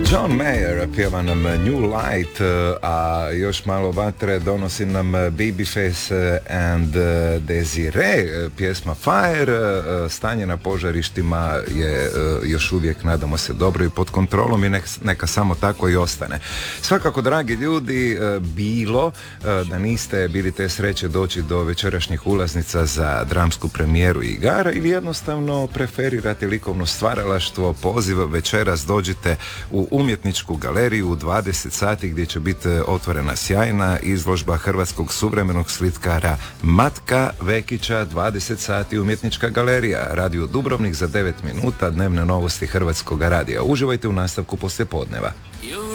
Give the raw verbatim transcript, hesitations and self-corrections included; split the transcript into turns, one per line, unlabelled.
John Mayer pjeva nam New Light, a još malo vatre donosi nam Babyface and Desiree, pjesma Fire. Stanje na požarištima je još uvijek, nadamo se, dobro i pod kontrolom i neka, neka samo tako i ostane. Svakako, dragi ljudi, bilo da niste bili te sreće doći do večerašnjih ulaznica za dramsku premijeru igara ili jednostavno preferirate likovno stvaralaštvo, poziv večeras dođite u Umjetničku galeriju u dvadeset sati gdje će biti otvorena sjajna izložba hrvatskog suvremenog slitkara Matka Vekića. Dvadeset sati Umjetnička galerija, Radio Dubrovnik za devet minuta, dnevne novosti Hrvatskog radija. Uživajte u nastavku poslijepodneva.